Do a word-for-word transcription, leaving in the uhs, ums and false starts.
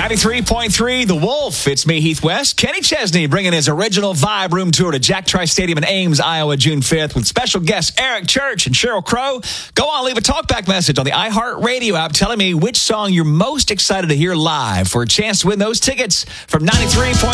ninety-three point three The Wolf. It's me, Heath West. Kenny Chesney bringing his original Vibe Room tour to Jack Trice Stadium in Ames, Iowa, June fifth with special guests Eric Church and Sheryl Crow. Go on, leave a talkback message on the iHeartRadio app telling me which song you're most excited to hear live for a chance to win those tickets from ninety-three point three